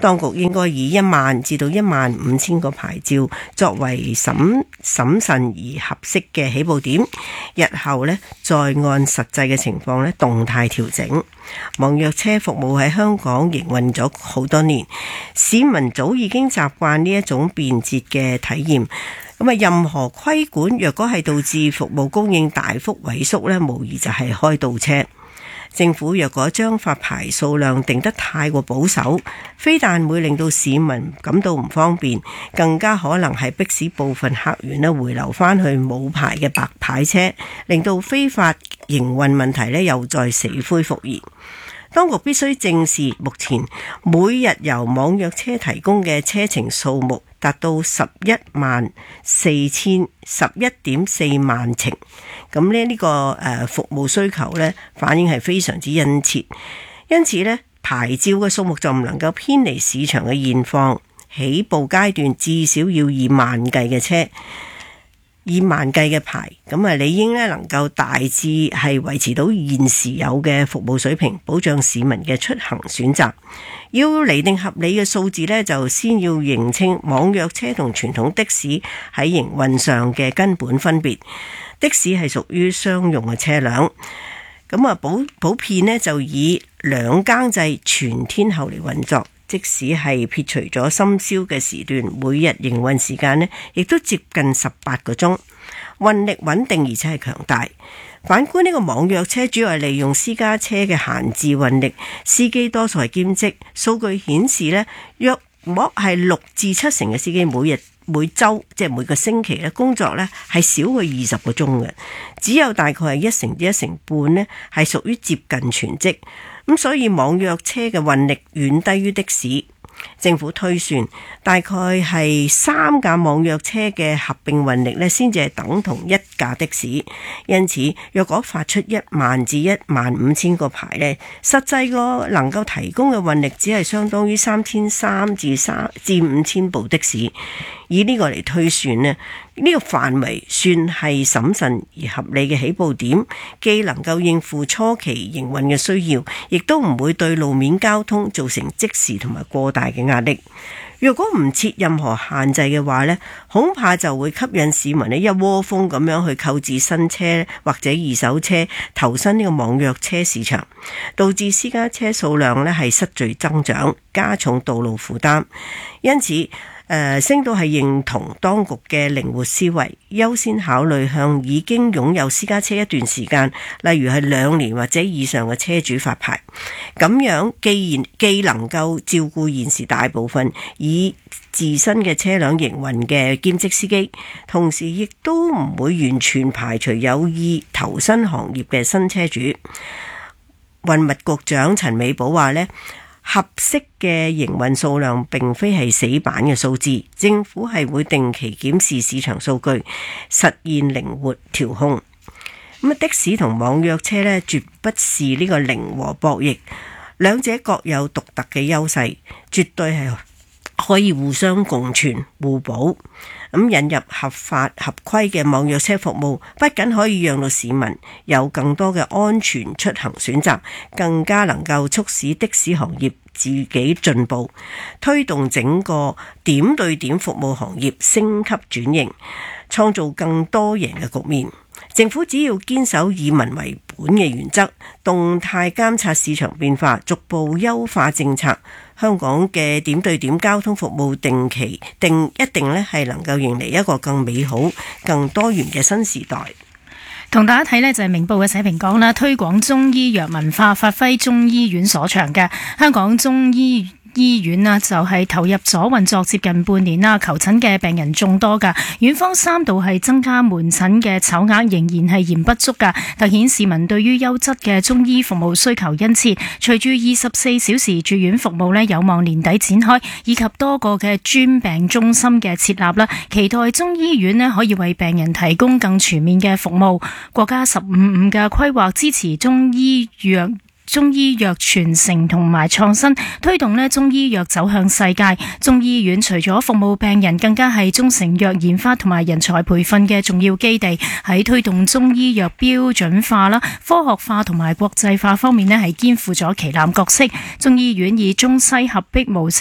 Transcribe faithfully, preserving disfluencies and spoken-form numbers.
當局應該以一萬至到一萬五千個牌照作為審審慎而合適嘅起步點，日後呢再按實際嘅情況呢動態調整。網約車服務喺香港營運咗好多年，市民早已經習慣呢一種便捷嘅體驗。咁啊，任何規管若果係導致服務供應大幅萎縮呢，無疑就係開倒車。政府若果將發牌數量定得太過保守，非但會令到市民感到唔方便，更加可能係迫使部分客源咧回流翻去冇牌嘅白牌車，令到非法營運問題咧又再死灰復燃。當局必須正視目前每日由網約車提供嘅車程數目達到十一萬四千十一點四萬程，咁咧呢個誒服務需求咧反應係非常之殷切，因此咧牌照嘅數目就唔能夠偏離市場嘅現況，起步階段至少要以萬計嘅車。以萬計嘅牌，咁啊理應咧能夠大致係維持到現時有嘅服務水平，保障市民嘅出行選擇。要釐定合理嘅數字呢，就先要認清網約車同傳統的士喺營運上嘅根本分別。的士係屬於商用嘅車輛，咁啊普普遍呢就以兩更制全天候嚟運作。即使係撇除咗深宵嘅時段，每日營運時間呢亦都接近十八個鐘，運力穩定而且係強大。反觀呢個網約車，主要係利用私家車嘅閒置運力，司機多數係兼職。數據顯示呢，約莫係六至七成嘅司機每日每週即係每個星期咧工作呢係少過二十個鐘嘅，只有大概係一成至一成半呢係屬於接近全職。咁所以網約車嘅運力遠低於的士。政府推算大概係三架網約車嘅合併運力呢先至係等同一架的士。因此若果發出一萬至一萬五千個牌呢，實際個能夠提供嘅運力只係相當於三千三至三至五千部的士。以呢個嚟推算呢，呢個範圍算係審慎而合理嘅起步點，既能夠應付初期營運嘅需要，亦都唔會對路面交通造成即時同埋過大嘅壓力。若果唔設任何限制嘅話呢，恐怕就會吸引市民咧一窩蜂咁樣去購置新車或者二手車，投身呢個網約車市場，導致私家車數量咧係失序增長，加重道路負擔。因此誒、呃，星島係認同當局嘅靈活思維，優先考慮向已經擁有私家車一段時間，例如係兩年或者以上嘅車主發牌。咁樣既然既能夠照顧現時大部分以自身嘅車輛營運嘅兼職司機，同時亦都唔會完全排除有意投身行業嘅新車主。運物局長陳美寶話呢，合適嘅營運數量並非係死板嘅數字，政府係會定期檢視市場數據，實現靈活調控。咁的士同網約車呢，絕不是呢個零和博弈，兩者各有獨特嘅優勢，絕對係可以互相共存互補。咁引入合法合規嘅網約車服務，不僅可以讓到市民有更多嘅安全出行選擇，更加能夠促使的士行業自己進步，推動整個點對點服務行業升級轉型，創造更多贏嘅局面。政府只要堅守以民為本嘅原則，動態監察市場變化，逐步優化政策，香港嘅點對點交通服務定期定一定咧係能夠迎嚟一個更美好、更多元嘅新時代。 同大家睇呢就係明報嘅社評講啦，推廣中醫藥文化，發揮中醫院所長嘅香港中醫醫院啦，就係投入咗運作接近半年啦，求診嘅病人眾多噶，院方三度係增加門診嘅籌額，仍然係嫌不足噶，凸顯市民對於優質嘅中醫服務需求殷切。隨住二十四小時住院服務呢有望年底展開，以及多個嘅專病中心嘅設立啦，期待中醫院呢可以為病人提供更全面嘅服務。國家十五五嘅規劃支持中醫藥中醫藥傳承同埋創新，推動呢中醫藥走向世界。中醫院除咗服務病人，更加係中成藥研發同埋人才培訓嘅重要基地。喺推動中醫藥標準化啦、科學化同埋國際化方面呢係肩負咗旗艦角色。中醫院以中西合璧模式